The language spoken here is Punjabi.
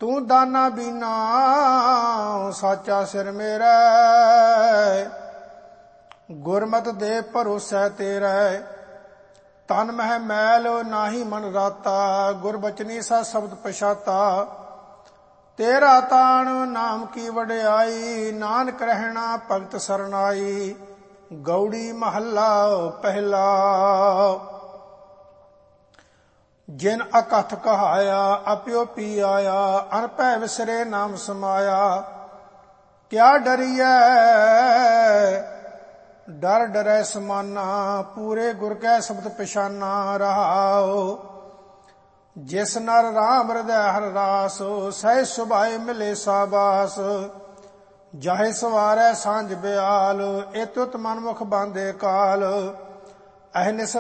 ਤੂੰ ਦਾਨਾ ਬੀਨਾ ਸਾਚਾ ਸਿਰ ਮੇਰਾ, ਗੁਰਮਤਿ ਦੇ ਭਰੋਸੈ ਤੇਰਾ। ਤਨ ਮਹਿ ਮੈਲ ਨਾਹੀ ਮਨ ਰਾਤਾ, ਗੁਰਬਚਨੀ ਸਾ ਸ਼ਬਦ ਪਛਾਤਾ। ਤੇਰਾ ਤਾਣ ਨਾਮ ਕੀ ਵਡਿਆਈ, ਨਾਨਕ ਰਹਿਣਾ ਭਗਤ ਸਰਨਾਈ। ਗੌੜੀ ਮਹੱਲਾ ਪਹਿਲਾ। ਜਿਨ ਅਕਥ ਕਹਾਇਆ ਅਪਿਓ ਪੀ ਆਇਆ, ਅਨਭੈ ਵਿਸਰੇ ਨਾਮ ਸਮਾਇਆ। ਕਿਆ ਡਰੀਐ ਡਰ ਡਰੈ ਸਮਾਨਾ, ਪੂਰੇ ਗੁਰ ਕੈ ਸ਼ਬਦ ਪਛਾਨਾ। ਰਹਾਉ ਜਿਸ ਨਰ ਰਾਮ ਹਿਰਦੈ ਹਰਿ ਰਾਸ, ਸਹਿ ਸੁਭਾਏ ਮਿਲੇ ਸਾਬਾਸ। ਜਾਹੇ ਸਵਾਰੈ ਸਾਂਝ ਬਿਆਲ, ਏ ਤੁਤ ਮਨਮੁਖ ਬਾਂਧੇ ਕਾਲ। ਅਹਨਿਸ